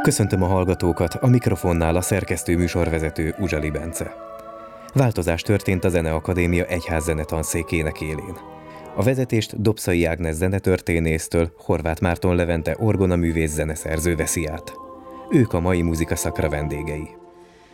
Köszöntöm a hallgatókat, a mikrofonnál a szerkesztő műsorvezető Uzsali Bence. Változás történt a Zeneakadémia egyházzene tanszékének élén. A vezetést Dobszai Ágnes zenetörténésztől Horváth Márton Levente orgonaművész zeneszerző veszi át. Ők a mai muzika szakra vendégei.